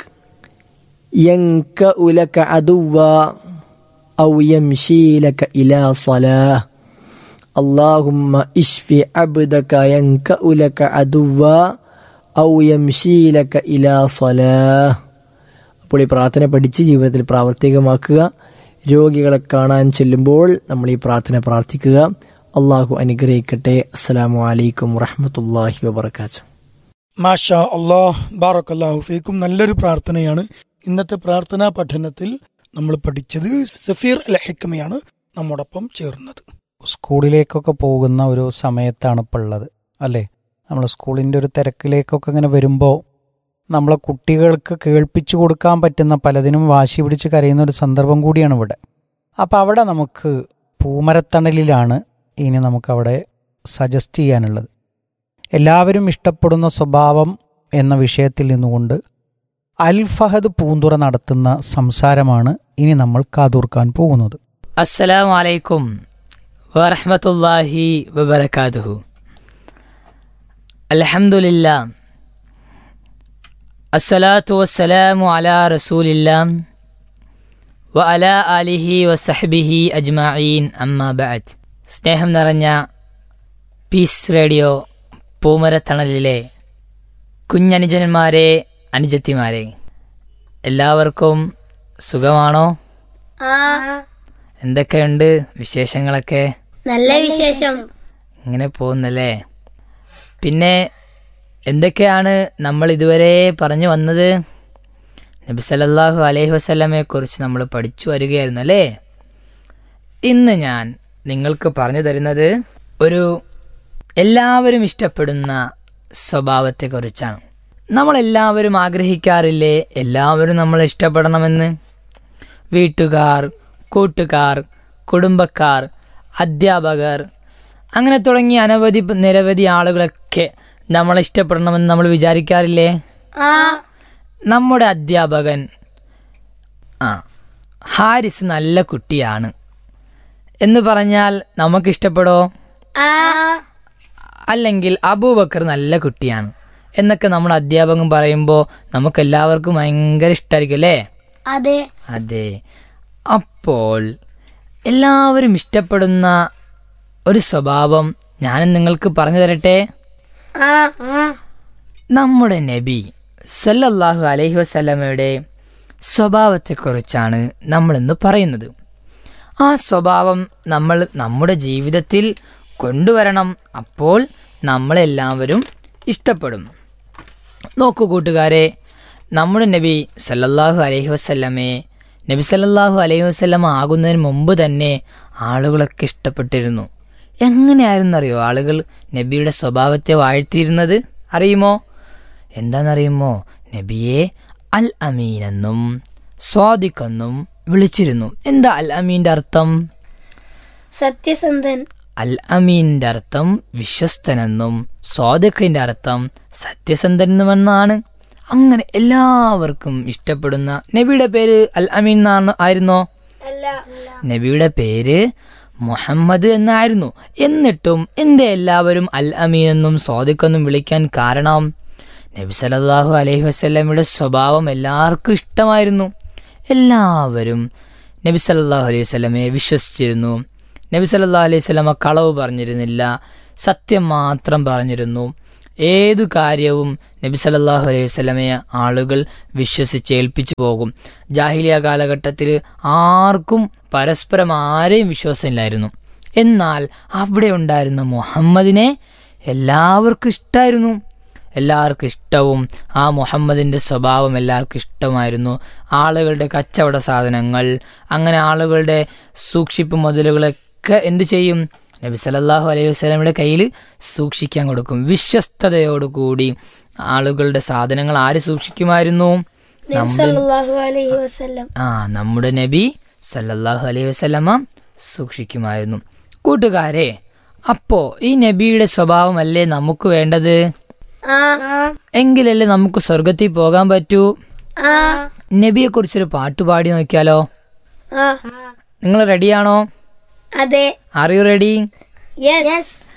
യൻകഉലക അദുവ ഔ യംശീലക ഇലാ സ്വലാഹ്. അല്ലാഹുമ്മ ഇശ്ഫി അബ്ദക യൻകഉലക അദുവ ഔ യംശീലക ഇലാ സ്വലാഹ്. അപ്പോൾ ഈ പ്രാർത്ഥന പഠിച്ച് ജീവിതത്തിൽ പ്രാവർത്തികമാക്കുക. രോഗികളെ കാണാൻ ചെല്ലുമ്പോൾ നമ്മൾ ഈ പ്രാർത്ഥന പ്രാർത്ഥിക്കുക. അള്ളാഹു അനുഗ്രഹിക്കട്ടെ. അസ്സലാമു അലൈക്കും വറഹ്മത്തുള്ളാഹി വബറകാതുഹു. മാഷാ അല്ലാഹ്, ബാറക്കല്ലാഹു ഫീക്കും. നല്ലൊരു പ്രാർത്ഥനയാണ്. ഇന്നത്തെ പ്രാർത്ഥനാ പഠനത്തിൽ നമ്മൾ പഠിച്ചത് സഫീർ അൽ ഹിക്മയാണ് നമ്മോടൊപ്പം ചേർന്നത്. സ്കൂളിലേക്കൊക്കെ പോകുന്ന ഒരു സമയത്താണ് ഇപ്പോൾ ഉള്ളത് അല്ലേ? നമ്മൾ സ്കൂളിൻ്റെ ഒരു തിരക്കിലേക്കൊക്കെ ഇങ്ങനെ വരുമ്പോൾ നമ്മളെ കുട്ടികൾക്ക് കേൾപ്പിച്ചു കൊടുക്കാൻ പറ്റുന്ന പലതിനും വാശി പിടിച്ച് കരയുന്ന ഒരു സന്ദർഭം കൂടിയാണ് ഇവിടെ. അപ്പം അവിടെ നമുക്ക് പൂമരത്തണലിലാണ് ഇനി നമുക്കവിടെ സജസ്റ്റ് ചെയ്യാനുള്ളത്. എല്ലാവരും ഇഷ്ടപ്പെടുന്ന സ്വഭാവം എന്ന വിഷയത്തിൽ നിന്നുകൊണ്ട് അൽ ഫഹദ് പൂന്തുറ നടത്തുന്ന സംസാരമാണ് ഇനി നമ്മൾ കാതൂർക്കാൻ പോകുന്നത്. അസ്സലാമു അലൈക്കും വറഹ്മത്തുള്ളാഹി വബറകാതുഹു. അൽഹംദുലില്ലാ അസ്സലാത്തു വസ്സലാമു അലാ റസൂലില്ലാ വ അലാ ആലിഹി വസഹ്ബിഹി അജ്മഈൻ, അമ്മാ ബഅദ്. സ്നേഹം നിറഞ്ഞ പീസ് റേഡിയോ പൂമരത്തണലിലെ കുഞ്ഞനുജന്മാരെ, അനുജത്തിമാരെ, എല്ലാവർക്കും സുഖമാണോ? എന്തൊക്കെയുണ്ട് വിശേഷങ്ങളൊക്കെ? നല്ല വിശേഷം. ഇങ്ങനെ പോകുന്നല്ലേ. പിന്നെ എന്തൊക്കെയാണ് നമ്മൾ ഇതുവരെ പറഞ്ഞു വന്നത്? നബി സല്ലല്ലാഹു അലൈഹി വസല്ലമയെ കുറിച്ച് നമ്മൾ പഠിച്ചു വരികയായിരുന്നു അല്ലേ? ഇന്ന് ഞാൻ നിങ്ങൾക്ക് പറഞ്ഞു തരുന്നത് ഒരു എല്ലാവരും ഇഷ്ടപ്പെടുന്ന സ്വഭാവത്തെക്കുറിച്ചാണ്. നമ്മളെല്ലാവരും ആഗ്രഹിക്കാറില്ലേ എല്ലാവരും നമ്മളെ ഇഷ്ടപ്പെടണമെന്ന്? വീട്ടുകാർ, കൂട്ടുകാർ, കുടുംബക്കാർ, അധ്യാപകർ, അങ്ങനെ തുടങ്ങി അനവധി നിരവധി ആളുകളൊക്കെ നമ്മളെ ഇഷ്ടപ്പെടണമെന്ന് നമ്മൾ വിചാരിക്കാറില്ലേ? നമ്മുടെ അധ്യാപകൻ ആ ഹാരിസ് നല്ല കുട്ടിയാണ് എന്ന് പറഞ്ഞാൽ നമുക്കിഷ്ടപ്പെടോ? അല്ലെങ്കിൽ അബൂബക്കർ നല്ല കുട്ടിയാണ് എന്നൊക്കെ നമ്മൾ അധ്യാപകൻ പറയുമ്പോൾ നമുക്കെല്ലാവർക്കും ഭയങ്കര ഇഷ്ടമായിരിക്കും അല്ലേ? അതെ അതെ. അപ്പോൾ എല്ലാവരും ഇഷ്ടപ്പെടുന്ന ഒരു സ്വഭാവം ഞാൻ നിങ്ങൾക്ക് പറഞ്ഞു തരട്ടെ. നമ്മുടെ നബി സല്ലല്ലാഹു അലൈഹി വസല്ലമയുടെ സ്വഭാവത്തെക്കുറിച്ചാണ് നമ്മളിന്ന് പറയുന്നത്. ആ സ്വഭാവം നമ്മൾ നമ്മുടെ ജീവിതത്തിൽ കൊണ്ടുവരണം. അപ്പോൾ നമ്മളെല്ലാവരും ഇഷ്ടപ്പെടും. നോക്കൂ കൂട്ടുകാരെ, നമ്മുടെ നബി സല്ലല്ലാഹു അലൈഹി വസല്ലമയെ നബി സല്ലല്ലാഹു അലൈഹി വസല്ലമ ആകുന്നതിന് മുമ്പ് തന്നെ ആളുകളൊക്കെ ഇഷ്ടപ്പെട്ടിരുന്നു. എങ്ങനെയായിരുന്നു അറിയോ ആളുകൾ നബിയുടെ സ്വഭാവത്തെ വാഴ്ത്തിയിരുന്നത്? അറിയുമോ? എന്താണെന്നറിയുമോ? നബിയെ അൽ അമീൻ എന്നും സ്വാദിഖ് എന്നും വിളിച്ചിരുന്നു. എന്താ അൽ അമീൻ്റെ അർത്ഥം? സത്യസന്ധൻ. അൽ അമീൻ്റെ അർത്ഥം വിശ്വസ്തനെന്നും സ്വാദിഖിൻ്റെ അർത്ഥം സത്യസന്ധനെന്നുമെന്നാണ്. അങ്ങനെ എല്ലാവർക്കും ഇഷ്ടപ്പെടുന്ന നബിയുടെ പേര് അൽ അമീൻ എന്നാണ് ആയിരുന്നോ? നബിയുടെ പേര് മുഹമ്മദ് എന്നായിരുന്നു. എന്നിട്ടും എന്തേ എല്ലാവരും അൽ അമീൻ എന്നും സ്വാദിഖെന്നും വിളിക്കാൻ കാരണം? നബി സല്ലല്ലാഹു അലൈഹി വസല്ലമയുടെ സ്വഭാവം എല്ലാവർക്കും ഇഷ്ടമായിരുന്നു. എല്ലാവരും നബി സല്ലല്ലാഹു അലൈഹി വസല്ലമയെ വിശ്വസിച്ചിരുന്നു. നബി സല്ലല്ലാഹു അലൈഹി വസല്ലമ കളവ് പറഞ്ഞിരുന്നില്ല, സത്യം മാത്രം പറഞ്ഞിരുന്നു. ഏതു കാര്യവും നബി സല്ലല്ലാഹു അലൈഹി വസല്ലമയെ ആളുകൾ വിശ്വസിച്ചേൽപ്പിച്ചു പോകും. ജാഹിലിയ കാലഘട്ടത്തിൽ ആർക്കും പരസ്പരം ആരെയും വിശ്വാസമില്ലായിരുന്നു. എന്നാൽ അവിടെ ഉണ്ടായിരുന്ന മുഹമ്മദിനെ എല്ലാവർക്കും ഇഷ്ടമായിരുന്നു. എല്ലാവർക്കും ഇഷ്ടവും ആ മുഹമ്മദിൻ്റെ സ്വഭാവം എല്ലാവർക്കും ഇഷ്ടമായിരുന്നു. ആളുകളുടെ കച്ചവട സാധനങ്ങൾ, അങ്ങനെ ആളുകളുടെ സൂക്ഷിപ്പ് മുതലുകളൊക്കെ എന്തു ചെയ്യും? നബി സല്ലല്ലാഹു അലൈഹി വസല്ലമയുടെ കയ്യിൽ സൂക്ഷിക്കാൻ കൊടുക്കും. വിശ്വസ്തയോടുകൂടി ആളുകളുടെ സാധനങ്ങൾ ആര് സൂക്ഷിക്കുമായിരുന്നു? ആ നമ്മുടെ നബി സല്ലല്ലാഹു അലൈഹി വസല്ലമ സൂക്ഷിക്കുമായിരുന്നു. കൂട്ടുകാരെ, അപ്പോ ഈ നബിയുടെ സ്വഭാവമല്ലേ നമുക്ക് വേണ്ടത്? എങ്കിലല്ലേ നമുക്ക് സ്വർഗത്തിൽ പോകാൻ പറ്റൂ. നബിയെ കുറിച്ചൊരു പാട്ട് പാടി നോക്കിയാലോ? നിങ്ങൾ റെഡിയാണോ? അതെ. Are you ready? യെസ്.